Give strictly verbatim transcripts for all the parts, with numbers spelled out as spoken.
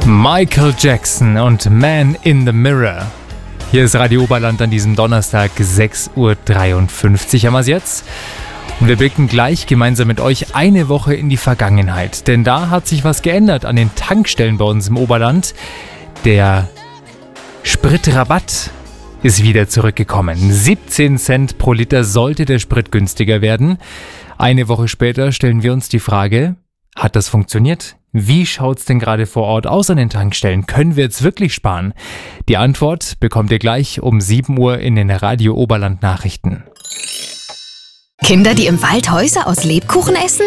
Michael Jackson und Man in the Mirror. Hier ist Radio Oberland an diesem Donnerstag, sechs Uhr dreiundfünfzig haben wir es jetzt. Und wir blicken gleich gemeinsam mit euch eine Woche in die Vergangenheit. Denn da hat sich was geändert an den Tankstellen bei uns im Oberland. Der Spritrabatt ist wieder zurückgekommen. siebzehn Cent pro Liter sollte der Sprit günstiger werden. Eine Woche später stellen wir uns die Frage, hat das funktioniert? Wie schaut's denn gerade vor Ort aus an den Tankstellen? Können wir jetzt wirklich sparen? Die Antwort bekommt ihr gleich um sieben Uhr in den Radio Oberland Nachrichten. Kinder, die im Wald Häuser aus Lebkuchen essen?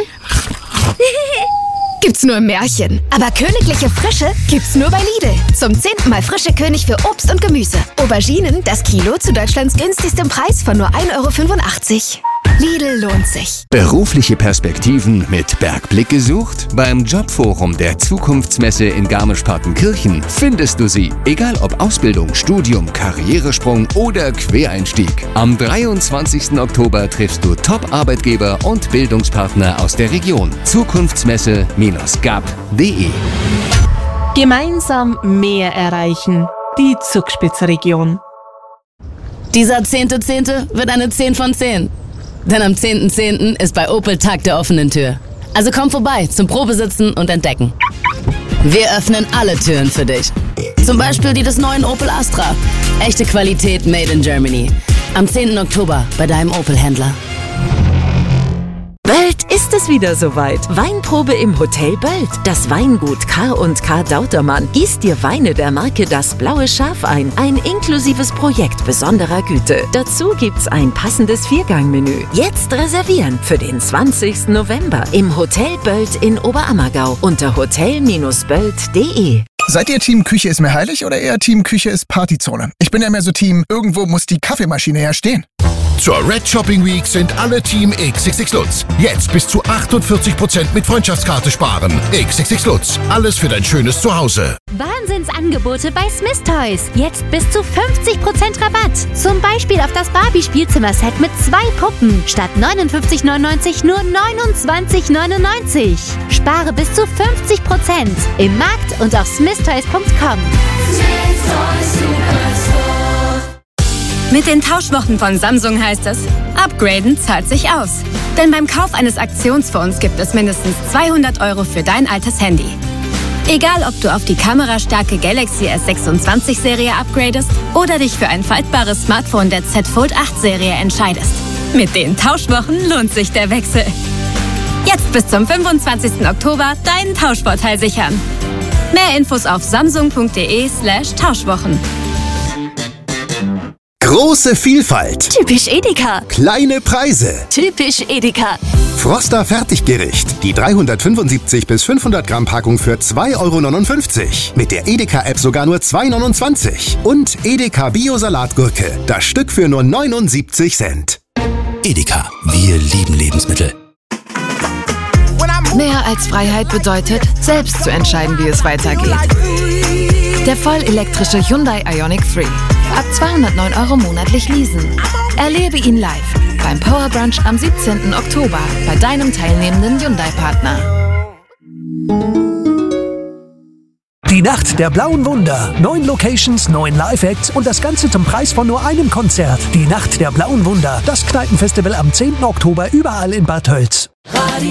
Gibt's nur im Märchen. Aber königliche Frische gibt's nur bei Lidl. Zum zehnten Mal frische König für Obst und Gemüse. Auberginen, das Kilo zu Deutschlands günstigstem Preis von nur ein Euro fünfundachtzig. Lidl lohnt sich. Berufliche Perspektiven mit Bergblick gesucht? Beim Jobforum der Zukunftsmesse in Garmisch-Partenkirchen findest du sie. Egal ob Ausbildung, Studium, Karrieresprung oder Quereinstieg. Am dreiundzwanzigsten Oktober triffst du Top-Arbeitgeber und Bildungspartner aus der Region. Zukunftsmesse Gap punkt de. Gemeinsam mehr erreichen. Die Zugspitzregion. Dieser zehnte Zehnte wird eine zehn von zehn. Denn am zehnten zehnten ist bei Opel Tag der offenen Tür. Also komm vorbei zum Probesitzen und Entdecken. Wir öffnen alle Türen für dich. Zum Beispiel die des neuen Opel Astra. Echte Qualität made in Germany. Am zehnten Oktober bei deinem Opel-Händler. Bald ist es wieder soweit. Weinprobe im Hotel Böld. Das Weingut K und K Dautermann gießt dir Weine der Marke Das Blaue Schaf ein. Ein inklusives Projekt besonderer Güte. Dazu gibt's ein passendes Viergangmenü. Jetzt reservieren für den zwanzigsten November im Hotel Böld in Oberammergau unter hotel Bindestrich böld punkt de. Seid ihr Team Küche ist mir heilig oder eher Team Küche ist Partyzone? Ich bin ja mehr so Team, irgendwo muss die Kaffeemaschine ja stehen. Zur Red Shopping Week sind alle Team X X X Lutz. Jetzt bis zu achtundvierzig Prozent mit Freundschaftskarte sparen. X X X Lutz. Alles für dein schönes Zuhause. Wahnsinnsangebote bei Smith Toys. Jetzt bis zu fünfzig Prozent Rabatt. Zum Beispiel auf das Barbie-Spielzimmerset mit zwei Puppen. Statt neunundfünfzig neunundneunzig nur neunundzwanzig neunundneunzig. Spare bis zu fünfzig Prozent. Im Markt und auf smith toys punkt com. Mit den Tauschwochen von Samsung heißt es, upgraden zahlt sich aus. Denn beim Kauf eines Aktionsphones gibt es mindestens zweihundert Euro für dein altes Handy. Egal, ob du auf die kamerastarke Galaxy S sechsundzwanzig Serie upgradest oder dich für ein faltbares Smartphone der Z Fold acht Serie entscheidest. Mit den Tauschwochen lohnt sich der Wechsel. Jetzt bis zum fünfundzwanzigsten Oktober deinen Tauschvorteil sichern. Mehr Infos auf samsung punkt de slash Tauschwochen. Große Vielfalt. Typisch Edeka. Kleine Preise. Typisch Edeka. Froster Fertiggericht. Die dreihundertfünfundsiebzig bis fünfhundert Gramm Packung für zwei Euro neunundfünfzig. Mit der Edeka-App sogar nur zwei Euro neunundzwanzig. Und Edeka Bio-Salatgurke. Das Stück für nur neunundsiebzig Cent. Edeka. Wir lieben Lebensmittel. Mehr als Freiheit bedeutet, selbst zu entscheiden, wie es weitergeht. Der vollelektrische Hyundai Ioniq drei. Ab zweihundertneun Euro monatlich leasen. Erlebe ihn live beim Power Brunch am siebzehnten Oktober bei deinem teilnehmenden Hyundai-Partner. Die Nacht der blauen Wunder. Neun Locations, neun Live-Acts und das Ganze zum Preis von nur einem Konzert. Die Nacht der blauen Wunder. Das Kneipenfestival am zehnten Oktober überall in Bad Tölz. Radio